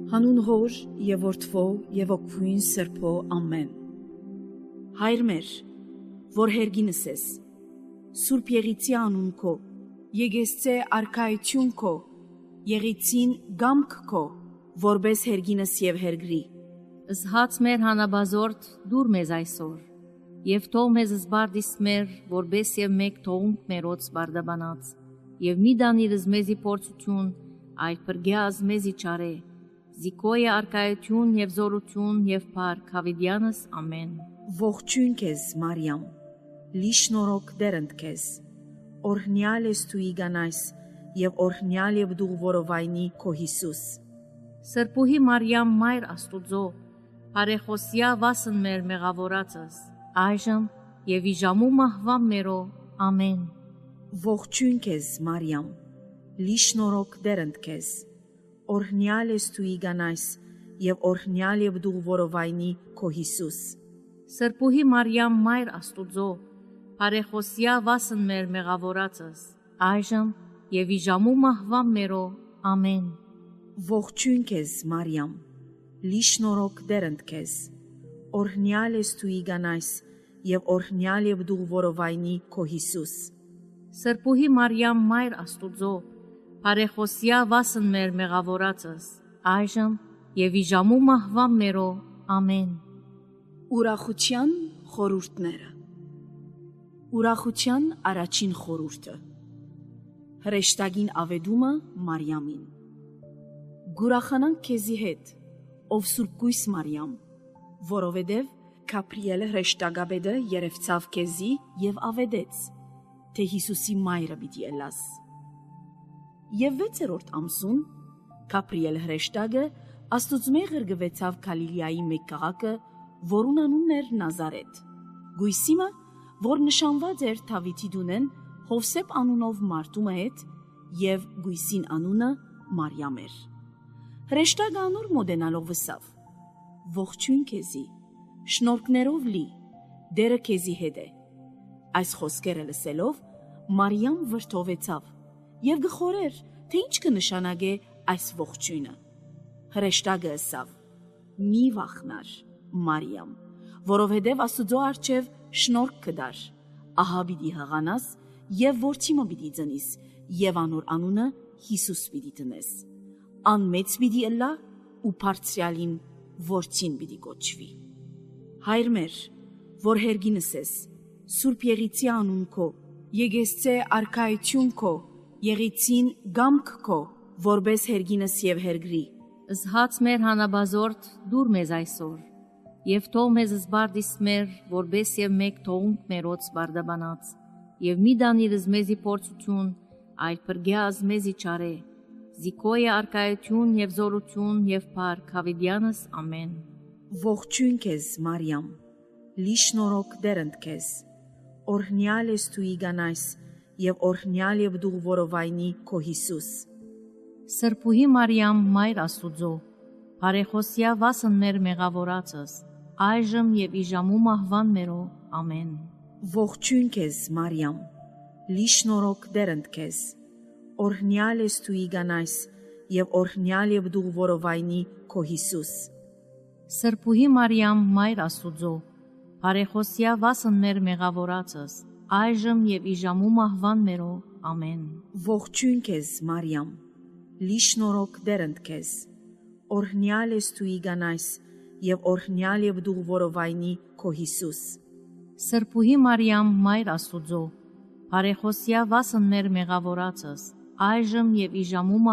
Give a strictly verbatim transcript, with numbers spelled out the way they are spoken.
Հանուն Հոր և Որդվո և Օգնույն Սրբո ամեն։ Հայր մեր, որ հերգինս ես, Սուրբ Եղիցի անուն քո, եկեղեցե արքայություն քո, եղիցին գամք քո, որբես հերգինս և հերգրի։ Զհաց մեր հանաբազորդ դուր մեզ այսօր, և թող մեզ զբարդիս մեր, որբես և մեկ թողունք մերոց բարդաբանած, և մի դանիրս մեզի փորձություն, այլ պրգյազ մեզի չարե, զիկոյ արքայություն և զորություն և փառք հավիդյանս ամեն։ Ողջույն քեզ, Մարիամ, լի շնորհք դերընդ քեզ, օրհնյալ ես դու իգանայս, և օրհնյալ և դու որովայնի քո Հիսուս։ Սրբուհի Մարիամ մայր Աստուծո, բարեխոսյա վասն մեր մեղավորածս, այժմ և իժամու մահվան մերո ամեն։ Ողջույն քեզ, Մարիամ, լի շնորհք դերընդ քեզ, օրհնյալ ես դու իգանայս, և օրհնյալ և դու որովայնի քո Հիսուս։ Սրբուհի Մարիամ մայր Աստուծո, բարեխոսյա վասն մեր մեղավորածս, այժմ և իժամու մահվան մերո ամեն։ Ողջույն քեզ, Մարիամ, լի շնորհք դերընդ քեզ, օրհնյալ ես դու իգանայս, և օրհնյալ և դու որովայնի քո Հիսուս։ Սրբուհի Մարիամ մայր Աստուծո, բարեխոսյա վասն մեր մեղավորածս, այժմ և իժամու մահվան մերո ամեն։ Ուրախության խորհուրդները։ Ուրախության առաջին խորհուրդը։ Հրեշտակին ավետումը Մարիամին։ Գուրախանանք քեզի հետ, ով սուրբկույս Մարիամ, որովհետև Գաբրիելը հրեշտակաբեդը երևցավ քեզի և ավետեց, թե Հիսուսի մայրը պիտի ելաս։ Եվ վեցերորդ ամսուն Գաբրիել հրեշտակը Աստուծմե ղրգվեցավ Գալիլեայի մեկ քաղաքը, որուն անունն էր Նազարեթ, գույսիմը, որ նշանված էր Դավիթի դունեն Հովսեփ անունով մարդու հետ, և գույսին անունը Մարիամ էր։ Հրեշտակը անոր մոտենալով վսավ. Ողջույն քեզի, շնորհքներով լի, Տերը քեզի հետ է։ Այս խոսքերը լսելով Մարիամ վրդովվեցավ և գխորեր, թե ինչ կնշանակե այս ողջույնը։ Հրեշտակը ըսավ. մի վախնար, Մարիամ, որովհետև Աստուծո առջև շնորհք կդար, ահա պիտի հղանաս և որդի մը պիտի ծնիս, և անոր անունը Հիսուս պիտի դնես։ Ան մեծ պիտի ըլլա ու Բարձրյալին որդին պիտի կոչվի։ Հայր մեր, որ հերգինս ես, Սուրբ Եղիցի անուն քո, եկեղեցե արքայություն քո, եղիցին գամք քո, որբես հերգինս և հերգրի։ Զհաց մեր հանաբազորդ դուր մեզ այսօր, և թող մեզ զբարդիս մեր, որբես և մեկ թողունք մերոց բարդաբանած, և մի դանիրս մեզի փորձություն, այլ պրգյազ մեզի չարե, զիկոյ արքայություն և զորություն և փառք հավիդյանս ամեն։ Ողջույն քեզ, Մարիամ, լի շնորհք դերընդ քեզ, օրհնյալ ես դու իգանայս, և օրհնյալ և դու որովայնի քո Հիսուս։ Սրբուհի Մարիամ մայր Աստուծո, բարեխոսյա վասն մեր մեղավորածս, այժմ և իժամու մահվան մերո ամեն։ Ողջույն քեզ, Մարիամ, լի շնորհք դերընդ քեզ, օրհնյալ ես դու իգանայս, և օրհնյալ և դու որովայնի քո Հիսուս։ Սրբուհի Մարիամ մայր Աստուծո, բարեխոսյա վասն մեր մեղավորածս, այժմ և իժամու մահվան մերո ամեն։ Ողջույն քեզ, Մարիամ, լի շնորհք դերընդ քեզ, օրհնյալ ես դու իգանայս, և օրհնյալ և դու որովայնի քո Հիսուս։ Սրբուհի Մարիամ մայր Աստուծո, բարեխոսյա վասն մեր մեղավորածս, այժմ և իժամու